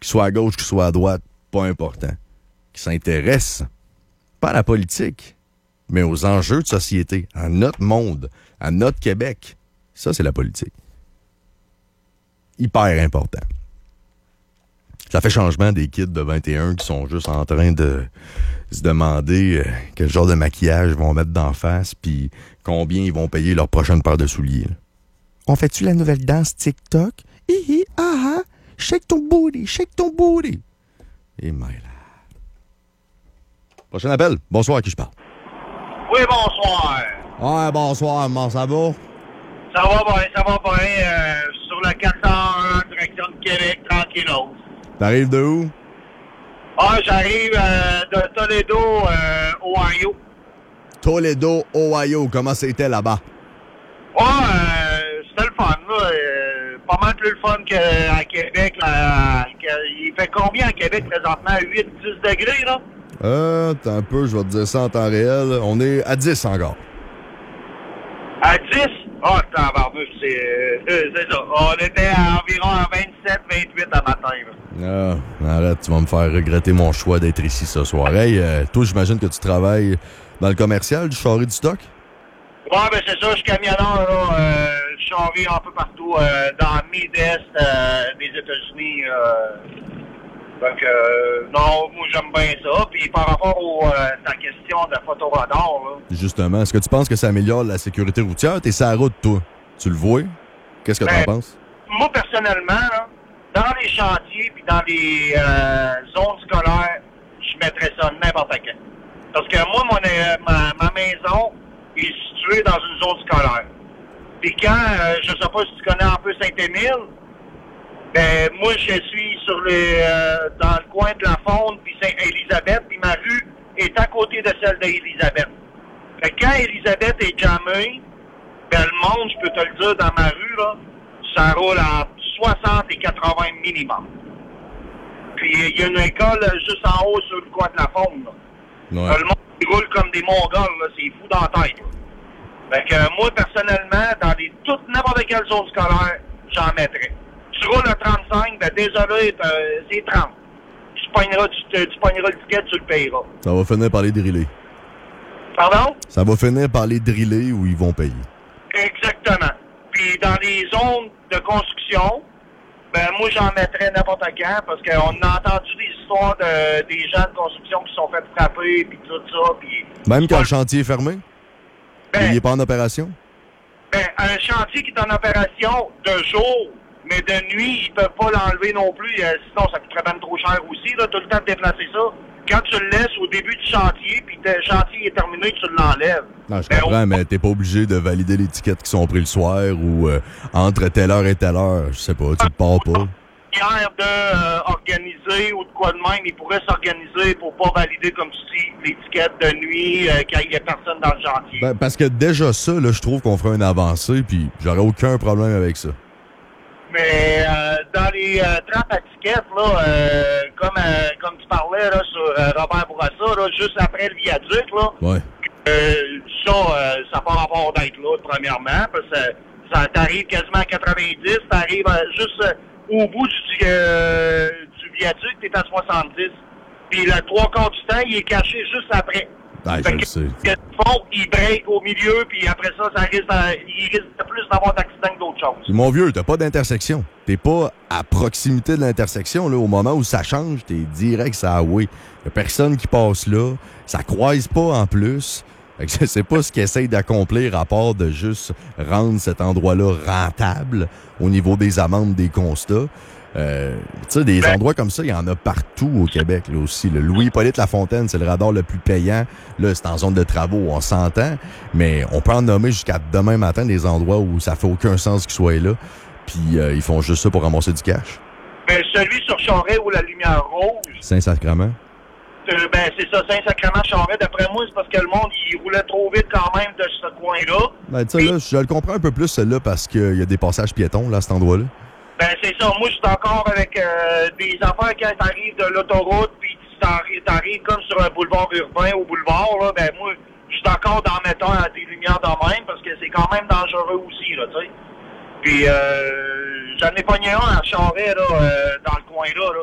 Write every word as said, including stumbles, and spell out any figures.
qu'il soit à gauche, qu'il soit à droite, pas important. Qui s'intéresse, pas à la politique, mais aux enjeux de société, à notre monde, à notre Québec. Ça, c'est la politique. Hyper important. Ça fait changement des kids de vingt et un qui sont juste en train de se demander euh, quel genre de maquillage ils vont mettre d'en face puis combien ils vont payer leur prochaine paire de souliers. Là. On fait-tu la nouvelle danse TikTok? Hihi, ah ah, shake ton booty, shake ton booty. Et my là. Prochain appel. Bonsoir, à qui je parle? Oui, bonsoir. Ouais, bonsoir, comment ça va? Ça va bien, ça va bien. Euh, sur la quatre cent un, direction de Québec, tranquillos. T'arrives de où? Ah, j'arrive euh, de Toledo, euh, Ohio. Toledo, Ohio. Comment c'était là-bas? Ouais, euh, c'était le fun, là. Euh, pas mal plus le fun qu'à Québec. Là, il fait combien à Québec présentement? huit dix degrés, là? Euh, attends un peu, je vais te dire ça en temps réel. On est à dix encore. À dix? Ah, oh, tabarnouche, c'est, euh, c'est ça. On était à environ à vingt-sept vingt-huit à matin, là. Ah, arrête, tu vas me faire regretter mon choix d'être ici ce soir. Hey, euh, toi, j'imagine que tu travailles dans le commercial du charré du stock? Ouais, ben c'est ça, je suis camionneur, là. Euh, je charrie un peu partout euh, dans le mid-est euh, des États-Unis. Euh, donc, euh, non, moi, j'aime bien ça. Puis par rapport à euh, ta question de photoradar, là. Justement, est-ce que tu penses que ça améliore la sécurité routière? T'es sur la route, toi. Tu le vois? Qu'est-ce que ben, t'en penses? Moi, personnellement, là, dans les chantiers puis dans les euh, zones scolaires, je mettrais ça n'importe quand. Parce que moi, mon, euh, ma, ma maison est située dans une zone scolaire. Puis quand, euh, je sais pas si tu connais un peu Saint-Émile, ben moi, je suis sur les, euh, dans le coin de la Fonde puis Saint-Élisabeth, puis ma rue est à côté de celle d'Élisabeth. Fait que quand Élisabeth est jammée, ben le monde, je peux te le dire, dans ma rue, là, ça roule à soixante et quatre-vingts minimum. Puis il y a une école juste en haut sur le coin de la Fonde, là. Ouais. Le monde il roule comme des Mongols, là, c'est fou dans la tête. Là. Fait que euh, moi, personnellement, dans les toute n'importe quelle zone scolaire, j'en mettrais. Tu roules à trente-cinq, ben désolé, c'est trente. Tu pogneras, tu, tu pogneras le ticket, tu le payeras. Ça va finir par les driller. Pardon? Ça va finir par les driller où ils vont payer. Exactement. Puis dans les zones de construction, ben moi j'en mettrais n'importe quand parce qu'on a entendu des histoires de des gens de construction qui se sont fait frapper puis tout ça. Puis Même quand le chantier est fermé? Ben, il n'est pas en opération? Ben, un chantier qui est en opération de jour, mais de nuit, ils peuvent pas l'enlever non plus, euh, sinon ça coûterait même trop cher aussi, là, tout le temps de déplacer ça. Quand tu le laisses au début du chantier, puis le chantier est terminé, tu l'enlèves. Non, je ben, comprends, on... mais t'es pas obligé de valider les tickets qui sont pris le soir ou euh, entre telle heure et telle heure. Je sais pas, tu le pars pas. Hier de euh, organiser ou de quoi de même, ils pourraient s'organiser pour pas valider, comme tu dis, les tickets de nuit euh, quand il y a personne dans le chantier. Ben, parce que déjà ça, là, je trouve qu'on ferait une avancée, puis j'aurais aucun problème avec ça. Mais euh, dans les euh, trappes à tickets, là, euh, comme, euh, comme tu parlais là, sur euh, Robert Bourassa, là, juste après le viaduc, là, ouais. euh, ça, euh, ça n'a pas rapport d'être là, premièrement, parce que ça t'arrive quasiment à quatre-vingt-dix, t'arrives euh, juste euh, au bout du, euh, du viaduc, t'es à soixante-dix. Puis le trois quarts du temps, il est caché juste après. Ah, fait je que, le sais. que fond, il break au milieu, puis après ça, ça risque de, il risque de plus d'avoir d'accidents que d'autres choses. Mon vieux, t'as pas d'intersection. T'es pas à proximité de l'intersection, là. Au moment où ça change, t'es direct, ça oui. Y'a personne qui passe là. Ça croise pas en plus. Fait que je sais pas ce qu'ils essayent d'accomplir à part de juste rendre cet endroit-là rentable au niveau des amendes, des constats. Euh, tu sais, des ben, endroits comme ça, il y en a partout au Québec, là aussi. Le Louis-Hippolyte Lafontaine, c'est le radar le plus payant. Là, c'est en zone de travaux, on s'entend. Mais on peut en nommer jusqu'à demain matin des endroits où ça fait aucun sens qu'ils soient là. Puis euh, ils font juste ça pour ramasser du cash. Ben, celui sur Charest où la lumière rouge. Saint-Sacrement. Euh, ben, c'est ça, Saint-Sacrement-Charest. D'après moi, c'est parce que le monde, il roulait trop vite quand même de ce coin-là. Ben, tu sais, là, je le comprends un peu plus, celle-là, parce qu'il y a des passages piétons, là, à cet endroit-là. Ben, c'est ça. Moi, je suis encore avec euh, des affaires quand t'arrives de l'autoroute, puis tu t'arrives comme sur un boulevard urbain au boulevard, là. Ben, moi, je suis encore dans, mettons, à des lumières de même, parce que c'est quand même dangereux aussi, là, tu sais. Puis, euh, j'en ai pogné un à Charest, là, euh, dans le coin-là, là.